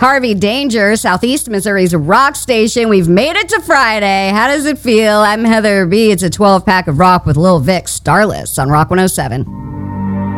Harvey Danger, Southeast Missouri's rock station. We've made it to Friday. How does it feel? I'm Heather B. It's a 12-pack of rock with Lil Vic, Starless on Rock 107.